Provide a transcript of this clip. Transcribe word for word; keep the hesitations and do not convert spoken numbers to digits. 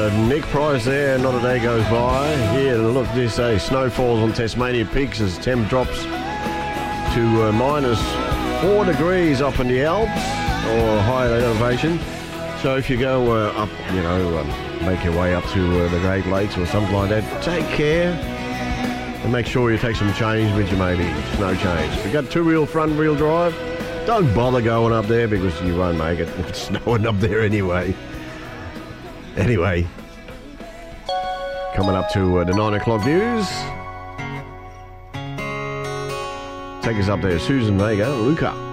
uh, Nick Price there. Not a day goes by. Here, look, this uh, snow falls on Tasmania Peaks as temp drops to uh, minus four degrees up in the Alps or higher elevation. So if you go uh, up, you know, um, make your way up to uh, the Great Lakes or something like that, take care and make sure you take some change with you, maybe. Snow change. If you've got two-wheel, front-wheel drive, don't bother going up there because you won't make it if it's snowing up there anyway. Anyway, coming up to uh, the nine o'clock news. Take us up there, Susan Vega, Luca.